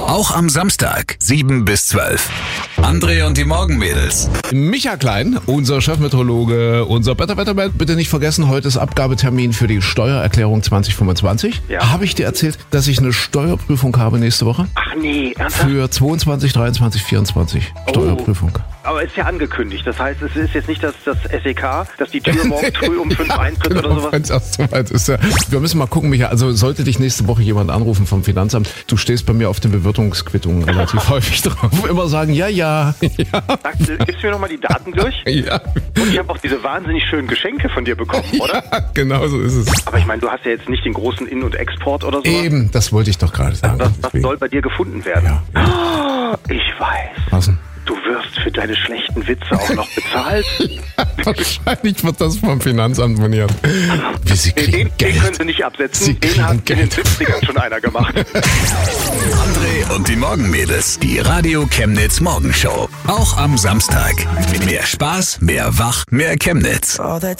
Auch am Samstag, 7 bis 12. André und die Morgenmädels. Micha Klein, unser Chefmeteorologe, unser Better Man. Bitte nicht vergessen, heute ist Abgabetermin für die Steuererklärung 2025. Ja. Habe ich dir erzählt, dass ich eine Steuerprüfung habe nächste Woche? Ach nee, ernsthaft? Für 22, 23, 24 Steuerprüfung. Aber ist ja angekündigt. Das heißt, es ist jetzt nicht das SEK, dass die Tür morgens früh um 5 eintritt oder sowas. Wenn es erst soweit ist, ja. Wir müssen mal gucken, Micha. Also sollte dich nächste Woche jemand anrufen vom Finanzamt, du stehst bei mir auf den Bewirtungsquittungen relativ häufig drauf. Immer sagen, ja. Gibst du mir nochmal die Daten durch? Ja. Und ich habe auch diese wahnsinnig schönen Geschenke von dir bekommen, oder? Ja, genau so ist es. Aber ich meine, du hast ja jetzt nicht den großen In- und Export oder so. Eben, das wollte ich doch gerade sagen. Was soll bei dir gefunden werden? Ja. Ich weiß. Was denn? Du wirst für deine schlechten Witze auch noch bezahlt. Wahrscheinlich wird das vom Finanzamt moniert. Wie sie kriegen Den Geld. können sie nicht absetzen. Sie Den hat in kriegen den Geld. 70ern schon einer gemacht. André und die Morgenmädels. Die Radio Chemnitz Morgenshow. Auch am Samstag. Mehr Spaß, mehr Wach, mehr Chemnitz.